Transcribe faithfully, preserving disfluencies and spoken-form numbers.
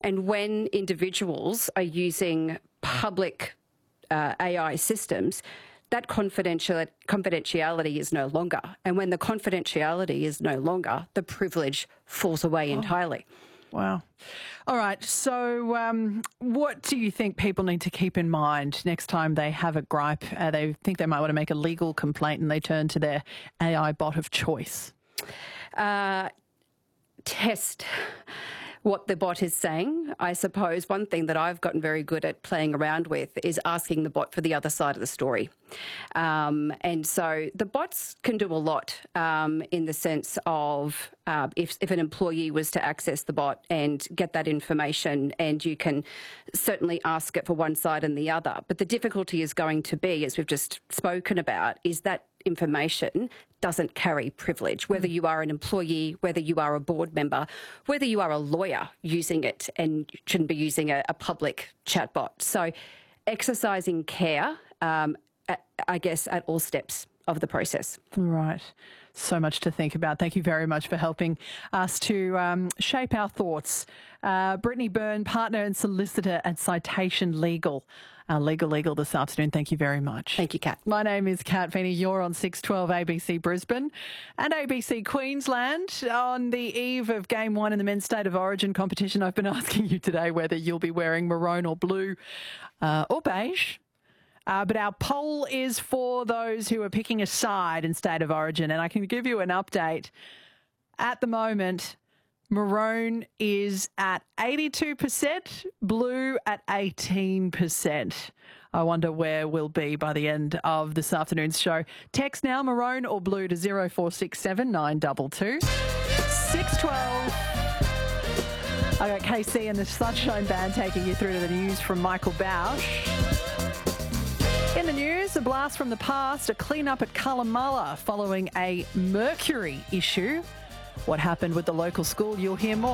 And when individuals are using public uh, A I systems, that confidential, confidentiality is no longer. And when the confidentiality is no longer, the privilege falls away oh. entirely. Wow. All right. So um, what do you think people need to keep in mind next time they have a gripe, uh, they think they might want to make a legal complaint and they turn to their A I bot of choice? Uh, test what the bot is saying. I suppose one thing that I've gotten very good at playing around with is asking the bot for the other side of the story. Um, and so the bots can do a lot um, in the sense of uh, if, if an employee was to access the bot and get that information, and you can certainly ask it for one side and the other. But the difficulty is going to be, as we've just spoken about, is that information doesn't carry privilege, whether you are an employee, whether you are a board member, whether you are a lawyer using it and shouldn't be using a, a public chatbot. So exercising care, um, at, I guess, at all steps of the process. Right. So much to think about. Thank you very much for helping us to um, shape our thoughts. Uh, Brittany Byrne, partner and solicitor at Citation Legal. Our legal legal this afternoon. Thank you very much. Thank you, Kat. My name is Kat Feeney. You're on six twelve A B C Brisbane and A B C Queensland. On the eve of Game One in the Men's State of Origin competition, I've been asking you today whether you'll be wearing maroon or blue uh, or beige. Uh, but our poll is for those who are picking a side in State of Origin, and I can give you an update. At the moment, maroon is at eighty-two percent, blue at eighteen percent. I wonder where we'll be by the end of this afternoon's show. Text now, maroon or blue, to zero four six seven nine two two. six twelve. I got K C and the Sunshine Band taking you through to the news from Michael Bausch. In the news, a blast from the past, a clean-up at Callumala following a mercury issue. What happened with the local school, you'll hear more.